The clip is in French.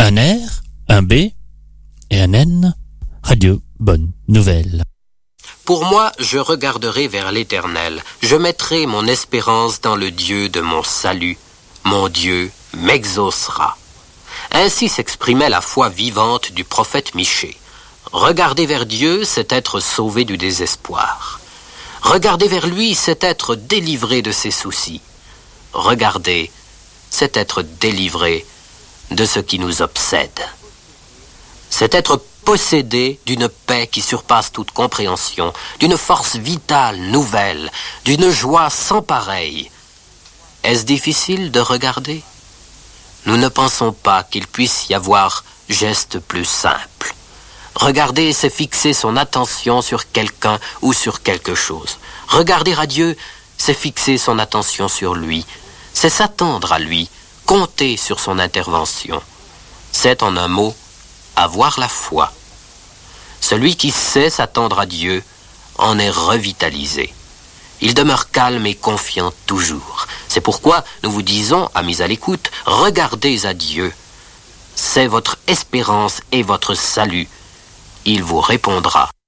un R, un B et un N. Radio Bonne Nouvelle. Pour moi, je regarderai vers l'Éternel. Je mettrai mon espérance dans le Dieu de mon salut. Mon Dieu m'exaucera. Ainsi s'exprimait la foi vivante du prophète Michée. Regarder vers Dieu, c'est être sauvé du désespoir. Regarder vers lui, c'est être délivré de ses soucis. Regarder, c'est être délivré de ce qui nous obsède. C'est être possédé d'une paix qui surpasse toute compréhension, d'une force vitale nouvelle, d'une joie sans pareille. Est-ce difficile de regarder? Nous ne pensons pas qu'il puisse y avoir geste plus simple. Regarder, c'est fixer son attention sur quelqu'un ou sur quelque chose. Regarder à Dieu, c'est fixer son attention sur lui. C'est s'attendre à lui, compter sur son intervention. C'est, en un mot, avoir la foi. Celui qui sait s'attendre à Dieu en est revitalisé. Il demeure calme et confiant toujours. C'est pourquoi nous vous disons, amis à l'écoute, regardez à Dieu. C'est votre espérance et votre salut. Il vous répondra.